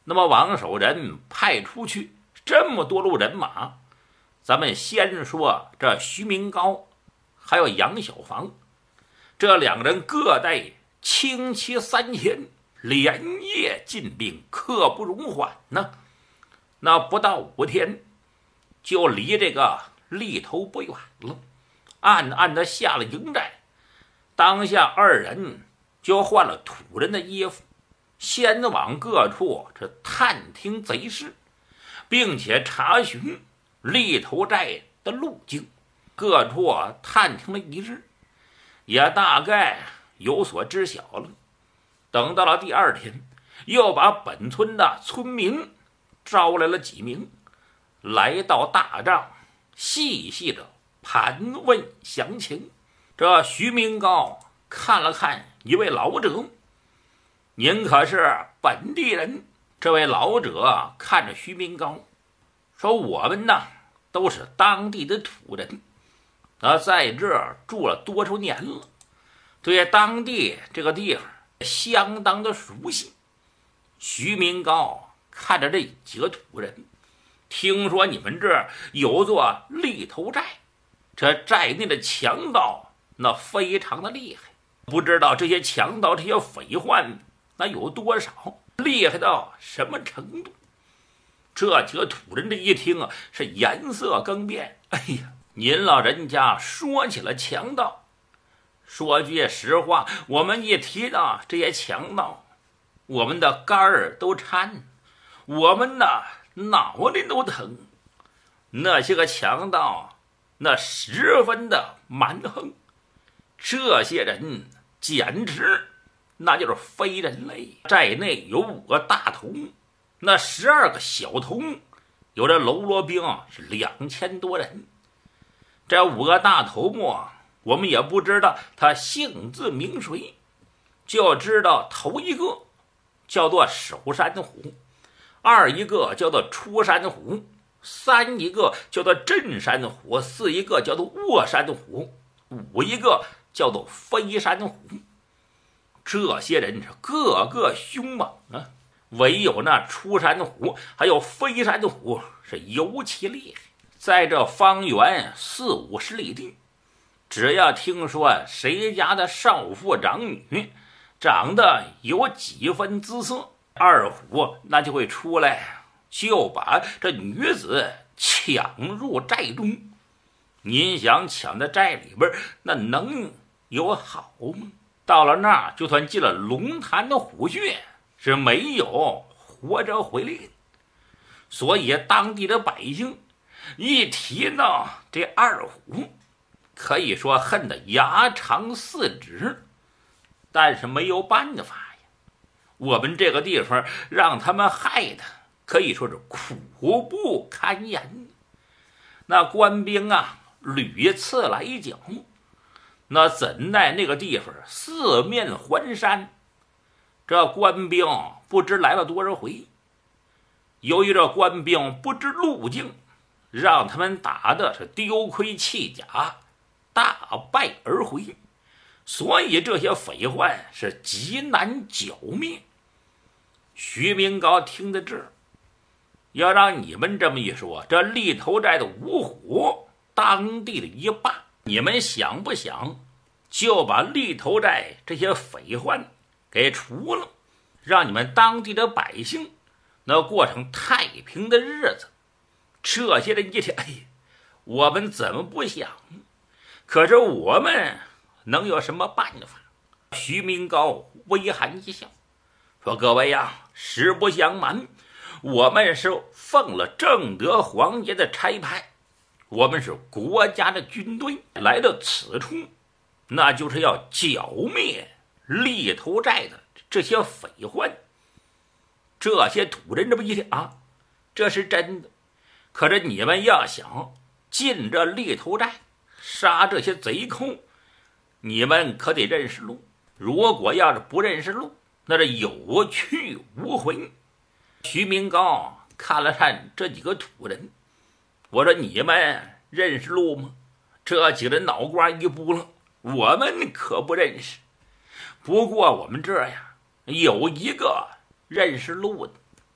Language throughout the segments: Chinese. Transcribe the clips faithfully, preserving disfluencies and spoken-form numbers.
那么王守仁派出去这么多路人马，咱们先说这徐明高还有杨小房，这两人各带轻骑三千，连夜进兵，刻不容缓呢。那不到五天，就离这个利头不远了，暗暗的下了营寨。当下二人就换了土人的衣服，先往各处这探听贼势，并且查询利头寨的路径。各处探听了一日，也大概有所知晓了。等到了第二天，又把本村的村民招来了几名，来到大帐，细细的盘问详情。这徐明高看了看一位老者，您可是本地人？这位老者看着徐明高说，我们呢都是当地的土人，啊，在这儿住了多少年了，对当地这个地方相当的熟悉。徐明高看着这几个土人，听说你们这儿有座利头寨，这寨内的强盗那非常的厉害，不知道这些强盗这些匪患那有多少，厉害到什么程度。这几个土人这一听啊，是颜色更变。哎呀，您老人家说起了强盗，说句实话，我们一提到这些强盗，我们的肝儿都颤，我们的脑袋都疼。那些个强盗那十分的蛮横，这些人简直那就是非人类。寨内有五个大头，那十二个小头，有这喽啰兵是两千多人。这五个大头目我们也不知道他姓字名谁，就知道头一个叫做守山虎，二一个叫做出山虎，三一个叫做镇山虎，四一个叫做卧山虎，五一个叫做飞山虎。这些人是个个凶猛啊，唯有那出山虎还有飞山虎是尤其厉害。在这方圆四五十里地，只要听说谁家的少妇长女长得有几分姿色，二虎那就会出来，就把这女子抢入寨中。您想抢在寨里边，那能有好吗？到了那儿，就算进了龙潭的虎穴，是没有活着回来的。所以当地的百姓一提到这二虎，可以说恨得牙长四指，但是没有办法呀。我们这个地方让他们害的可以说是苦不堪言。那官兵啊屡次来剿，那怎奈那个地方四面环山，这官兵不知来了多少回。由于这官兵不知路径，让他们打的是丢盔弃甲，大败而回，所以这些匪患是极难剿灭。徐明高听得这，要让你们这么一说，这利头寨的五虎当地的一霸，你们想不想就把利头寨这些匪患给除了，让你们当地的百姓那过上太平的日子？这些人一听，哎，我们怎么不想？可是我们能有什么办法？徐明高微含一笑，说：“各位呀，实不相瞒，我们是奉了正德皇爷的差派，我们是国家的军队来到此处，那就是要剿灭利头寨的这些匪患。”这些土人这么一听啊，这是真的。可是你们要想进这利头寨杀这些贼寇，你们可得认识路。如果要是不认识路，那是有去无回。徐明高看了看这几个土人，我说：“你们认识路吗？”这几个人脑瓜一扑棱，我们可不认识。不过我们这呀有一个认识路的，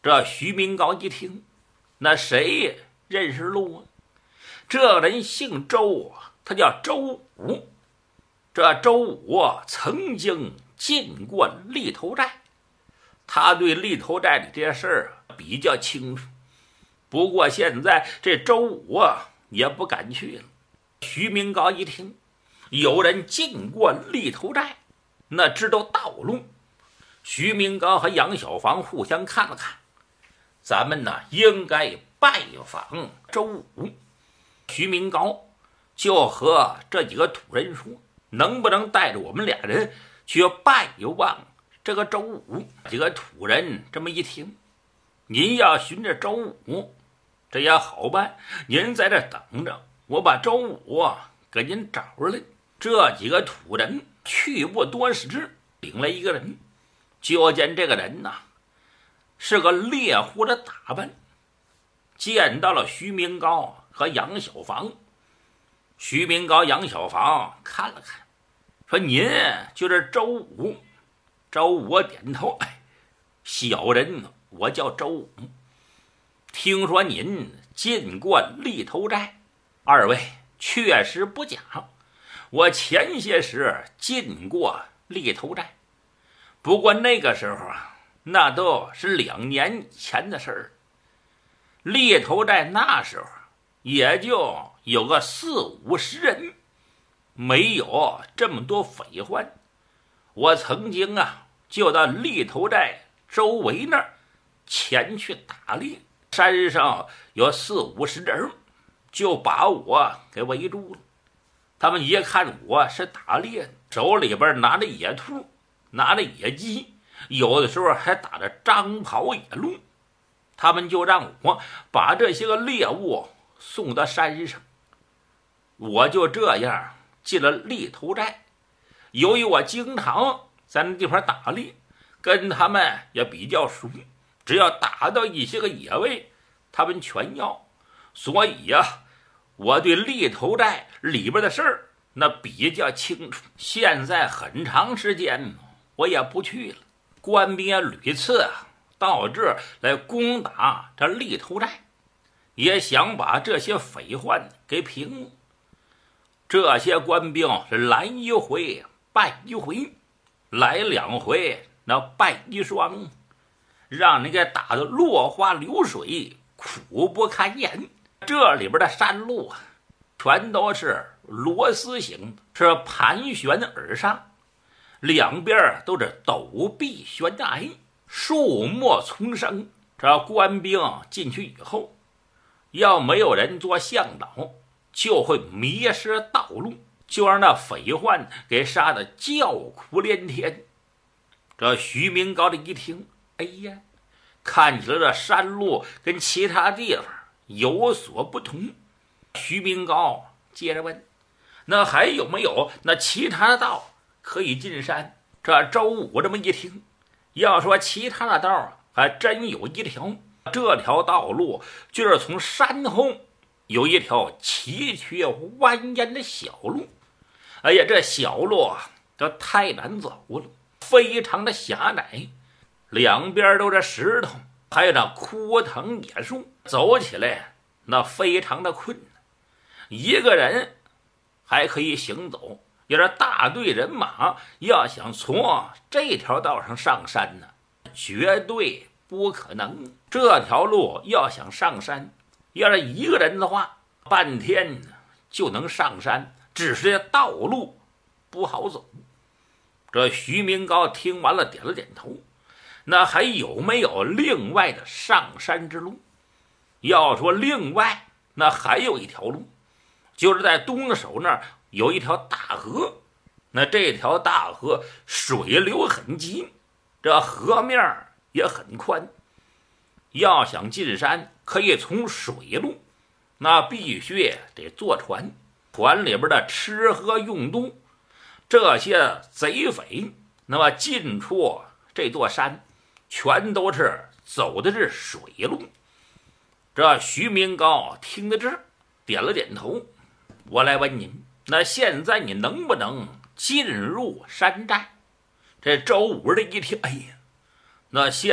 这徐明高一听，那谁认识路啊？这人姓周啊，他叫周武。这周武曾经进过立头寨，他对立头寨里这些事儿比较清楚。不过现在这周武啊也不敢去了。徐明高一听有人进过立头寨，那知道道路。徐明高和杨小房互相看了看，咱们呢应该拜访周武。徐明高就和这几个土人说，能不能带着我们俩人去拜望这个周武？几个土人这么一听，您要寻着周武，这也好办，您在这等着，我把周武啊给您找来。这几个土人去不多时，领来一个人，就见这个人呐是个猎户的打扮，见到了徐明高和杨小房。徐明高、杨小房看了看，说：“您就是周武。”周武点头：“哎，小人我叫周武。听说您进过立头寨，二位确实不假。我前些时进过立头寨，不过那个时候啊，那都是两年以前的事儿。立头寨那时候也就有个四五十人，没有这么多匪患。我曾经啊就到立头寨周围那儿前去打猎，山上有四五十人，就把我给围住了。他们一看我是打猎，手里边拿着野兔，拿着野鸡，有的时候还打着张跑野鹿，他们就让我把这些个猎物送到山上。我就这样进了立头寨。由于我经常在那地方打猎，跟他们也比较熟，只要打到一些个野味，他们全要。所以呀、啊，我对立头寨里边的事儿那比较清楚。现在很长时间我也不去了，官兵也屡次啊到这儿来攻打这立头寨，也想把这些匪患给平了。这些官兵是来一回败一回，来两回那败一双，让你给打得落花流水，苦不堪言。这里边的山路啊全都是螺丝形的，是盘旋而上，两边都是陡壁悬崖，树木丛生。这官兵进去以后，要没有人做向导，就会迷失道路，就让那匪患给杀得叫苦连天。这徐明高的一听，哎呀，看起来这山路跟其他地方有所不同。徐明高接着问，那还有没有那其他的道可以进山？这周武这么一听，要说其他的道还真有一条。这条道路就是从山后有一条崎岖蜿蜒的小路。哎呀，这小路啊这太难走了，非常的狭窄，两边都是石头，还有那枯藤野树，走起来那非常的困难。一个人还可以行走，要是大队人马要想从这条道上上山呢，绝对不可能。这条路要想上山，要是一个人的话，半天就能上山，只是这道路不好走。这徐明高听完了点了点头，那还有没有另外的上山之路？要说另外，那还有一条路，就是在东首那儿有一条大河，那这条大河水流很急，这河面也很宽。要想进山，可以从水路，那必须得坐船，船里边的吃喝用度，这些贼匪那么进出这座山全都是走的是水路。这徐明高听得这儿点了点头，我来问您，那现在你能不能进入山寨？这周武这一听，哎呀，那现